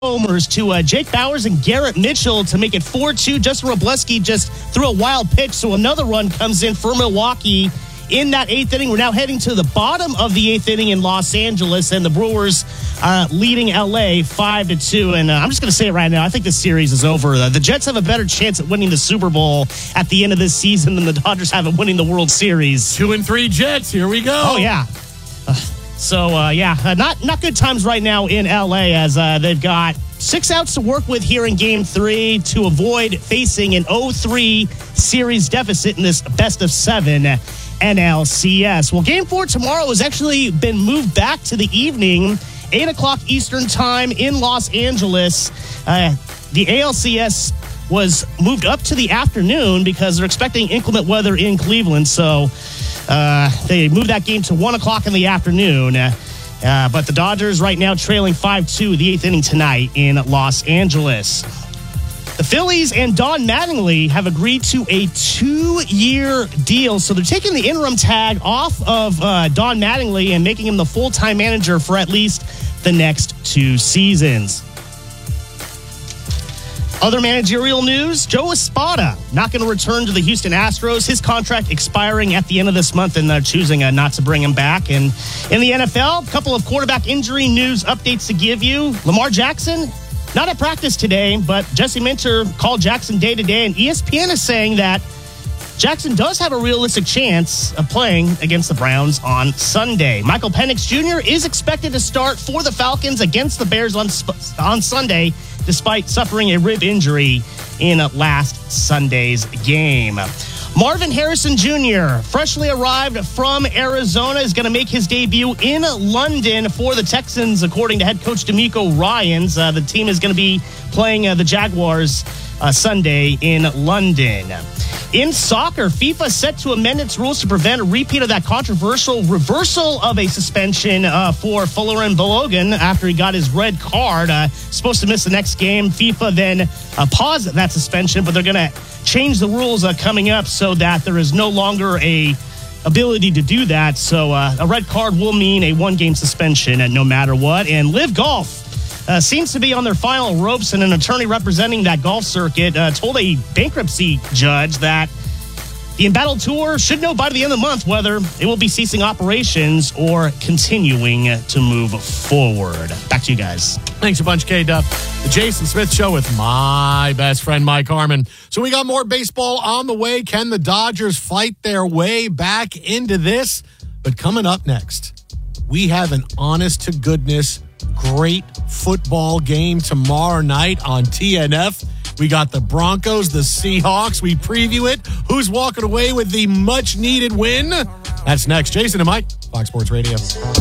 homers to Jake Bowers and Garrett Mitchell to make it 4-2. Justin Robleski just threw a wild pitch, so another run comes in for Milwaukee in that eighth inning. We're now heading to the bottom of the eighth inning in Los Angeles, and the Brewers leading LA 5-2. And I'm just going to say it right now, I think this series is over. The Jets have a better chance at winning the Super Bowl at the end of this season than the Dodgers have at winning the World Series. 2-3 Jets, here we go. Oh, yeah. Not good times right now in LA as they've got 6 outs to work with here in Game 3 to avoid facing an 0-3 series deficit in this best-of-7 NLCS. Well, Game 4 tomorrow has actually been moved back to the evening, 8 o'clock Eastern time in Los Angeles. The ALCS was moved up to the afternoon because they're expecting inclement weather in Cleveland, so they moved that game to 1 o'clock in the afternoon. But the Dodgers right now trailing 5-2 the eighth inning tonight in Los Angeles. The Phillies and Don Mattingly have agreed to a 2-year deal. So they're taking the interim tag off of Don Mattingly and making him the full-time manager for at least the next 2 seasons. Other managerial news, Joe Espada not going to return to the Houston Astros. His contract expiring at the end of this month, and they're choosing not to bring him back. And in the NFL, a couple of quarterback injury news updates to give you. Lamar Jackson, not at practice today, but Jesse Minter called Jackson day-to-day, and ESPN is saying that Jackson does have a realistic chance of playing against the Browns on Sunday. Michael Penix Jr. is expected to start for the Falcons against the Bears on Sunday, despite suffering a rib injury in last Sunday's game. Marvin Harrison Jr., freshly arrived from Arizona, is going to make his debut in London for the Texans, according to head coach DeMeco Ryans. The team is going to be playing the Jaguars Sunday in London. In soccer, FIFA set to amend its rules to prevent a repeat of that controversial reversal of a suspension for Folarin Balogun after he got his red card. Supposed to miss the next game. FIFA then paused that suspension, but they're going to change the rules coming up so that there is no longer a ability to do that. So a red card will mean a 1-game suspension no matter what. And Live Golf seems to be on their final ropes, and an attorney representing that golf circuit told a bankruptcy judge that the Embattled Tour should know by the end of the month whether it will be ceasing operations or continuing to move forward. Back to you guys. Thanks a bunch, K-Duff. The Jason Smith Show with my best friend, Mike Harmon. So we got more baseball on the way. Can the Dodgers fight their way back into this? But coming up next, we have an honest-to-goodness great football game tomorrow night on TNF. We got the Broncos, the Seahawks. We preview it. Who's walking away with the much-needed win? That's next. Jason and Mike, Fox Sports Radio.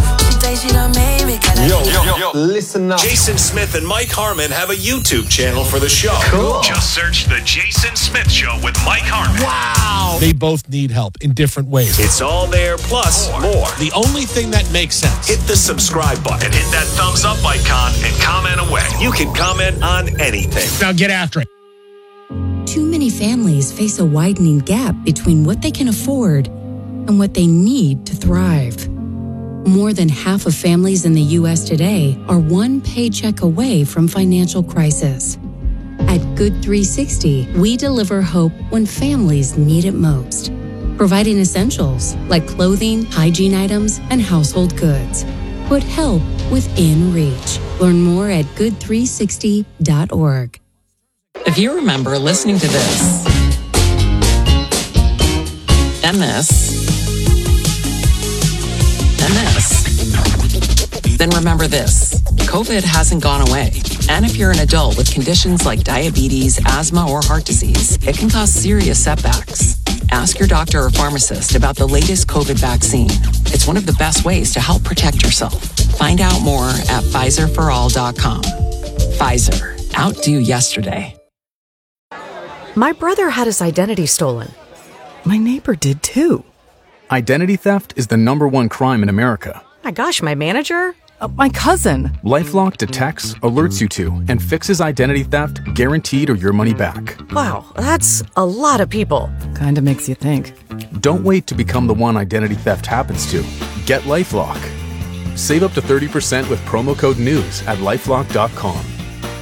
Yo, listen up. Jason Smith and Mike Harmon have a YouTube channel for the show. Cool. Just search The Jason Smith Show with Mike Harmon. Wow. They both need help in different ways. It's all there, plus more. The only thing that makes sense. Hit the subscribe button and hit that thumbs up icon and comment away. You can comment on anything. Now get after it. Too many families face a widening gap between what they can afford and what they need to thrive. More than half of families in the U.S. today are one paycheck away from financial crisis. At Good 360, we deliver hope when families need it most, providing essentials like clothing, hygiene items, and household goods. Put help within reach. Learn more at good360.org. If you remember listening to this, and this, then remember this. COVID hasn't gone away. And if you're an adult with conditions like diabetes, asthma, or heart disease, it can cause serious setbacks. Ask your doctor or pharmacist about the latest COVID vaccine. It's one of the best ways to help protect yourself. Find out more at PfizerForAll.com. Pfizer. Outdo yesterday. My brother had his identity stolen. My neighbor did too. Identity theft is the #1 crime in America. My gosh, my manager? My cousin. LifeLock detects, alerts you to, and fixes identity theft guaranteed or your money back. Wow, that's a lot of people. Kinda makes you think. Don't wait to become the one identity theft happens to. Get LifeLock. Save up to 30% with promo code NEWS at LifeLock.com.